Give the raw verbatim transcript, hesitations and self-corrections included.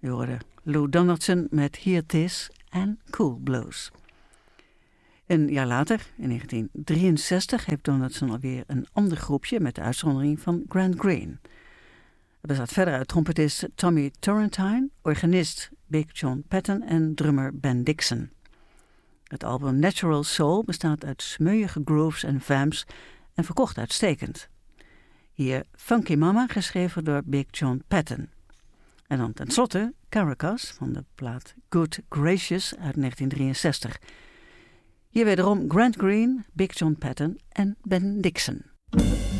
U hoorde Lou Donaldson met Here It Is en Cool Blues. Een jaar later, in negentien drieënzestig, heeft Donaldson alweer een ander groepje met de uitzondering van Grant Green. Het bestaat verder uit trompetist Tommy Turrentine, organist Big John Patton en drummer Ben Dixon. Het album Natural Soul bestaat uit smeuïge grooves en vamps en verkocht uitstekend. Hier Funky Mama, geschreven door Big John Patton. En dan tenslotte Caracas van de plaat Good Gracious uit negentien drieënzestig. Hier wederom Grant Green, Big John Patton en Ben Dixon.